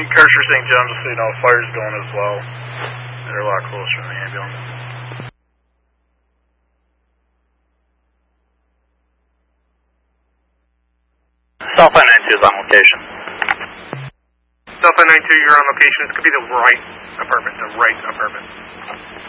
Kersher St. John, just so you know, fire's going as well. They're a lot closer than the ambulance. South 92 is on location. South 92, you're on location. It's going to be the right apartment.